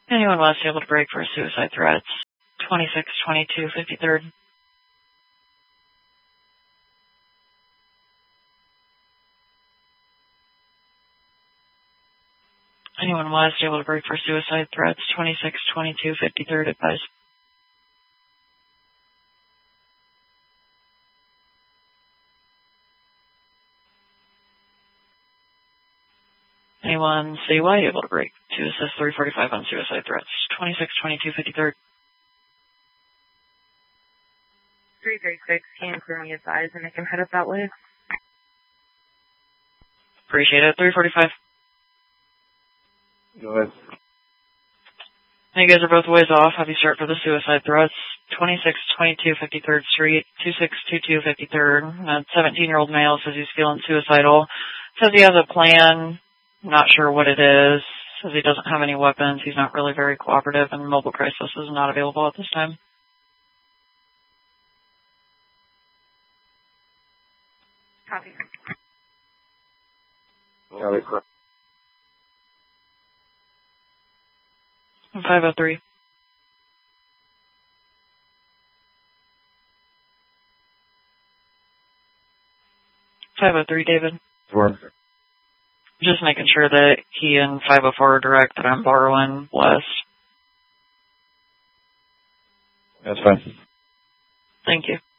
Anyone west able to break for suicide threats? 2622 53rd. Anyone west able to break for suicide threats? 2622 53rd advice. Anyone citywide able to break to assist 345 on suicide threats? 2622 53rd. 336, can you clear me advise and I can head up that way? Appreciate it. 345. Go ahead. You guys are both ways off. Have you start for the suicide threats? 2622 53rd Street, 2622 53rd. A 17-year-old male says he's feeling suicidal. Says he has a plan. Not sure what it is. Says he doesn't have any weapons. He's not really very cooperative, and mobile crisis is not available at this time. Copy. Copy. 503. David. Sure. Just making sure that he and 504 are direct that I'm borrowing west. That's fine. Thank you.